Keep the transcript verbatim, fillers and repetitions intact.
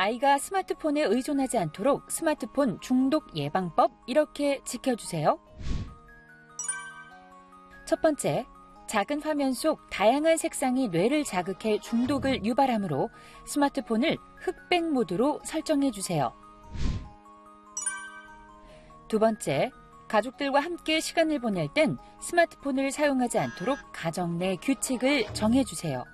아이가 스마트폰에 의존하지 않도록 스마트폰 중독 예방법 이렇게 지켜주세요. 첫 번째, 작은 화면 속 다양한 색상이 뇌를 자극해 중독을 유발하므로 스마트폰을 흑백 모드로 설정해 주세요. 두 번째, 가족들과 함께 시간을 보낼 땐 스마트폰을 사용하지 않도록 가정 내 규칙을 정해 주세요.